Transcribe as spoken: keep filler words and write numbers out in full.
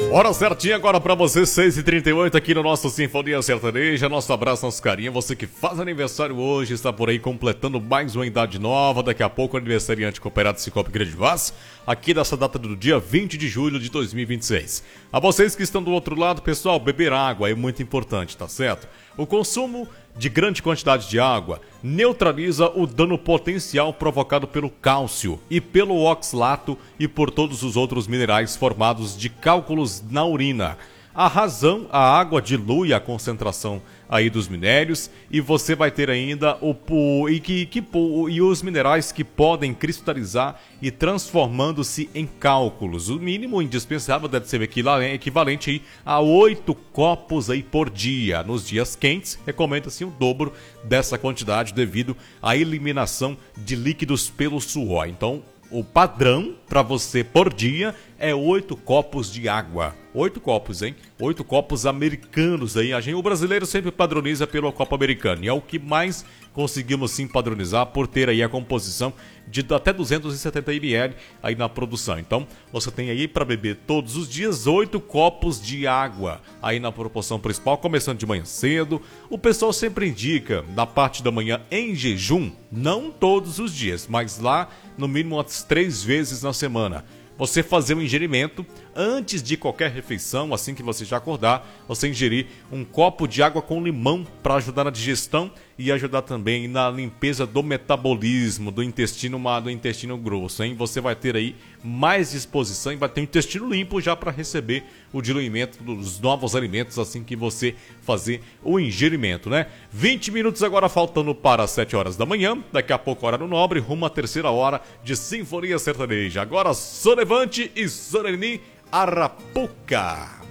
Hora certinha agora pra você, seis e trinta e oito aqui no nosso Sinfonia Sertaneja. Nosso abraço, nosso carinho. Você que faz aniversário hoje, está por aí completando mais uma idade nova. Daqui a pouco, aniversariante Cooperado Cicobi Grande Vaz, aqui nessa data do dia vinte de julho de dois mil e vinte e seis. A vocês que estão do outro lado, pessoal, beber água é muito importante, tá certo? O consumo de grande quantidade de água neutraliza o dano potencial provocado pelo cálcio e pelo oxalato e por todos os outros minerais formados de cálculos na urina. A razão, a água dilui a concentração aí dos minérios e você vai ter ainda o, o e, que, que, e os minerais que podem cristalizar e transformando-se em cálculos. O mínimo indispensável deve ser equivalente aí a oito copos aí por dia. Nos dias quentes, recomenda-se o dobro dessa quantidade devido à eliminação de líquidos pelo suor. Então, o padrão para você por dia é oito copos de água. Oito copos, hein? Oito copos americanos aí. A gente, o brasileiro sempre padroniza pelo copo americano. E é o que mais conseguimos sim padronizar por ter aí a composição de até duzentos e setenta mililitros aí na produção. Então, você tem aí para beber todos os dias oito copos de água aí na proporção principal, começando de manhã cedo. O pessoal sempre indica na parte da manhã em jejum, não todos os dias, mas lá no mínimo umas três vezes na semana. Você fazer um ingerimento antes de qualquer refeição, assim que você já acordar, você ingerir um copo de água com limão para ajudar na digestão e ajudar também na limpeza do metabolismo do intestino, do intestino grosso, hein? Você vai ter aí mais disposição e vai ter o intestino limpo já para receber o diluimento dos novos alimentos assim que você fazer o ingerimento, né? vinte minutos agora faltando para as sete horas da manhã, daqui a pouco horário nobre, rumo à terceira hora de Sinfonia Sertaneja. Agora Sonevante e Soneni Arapuca.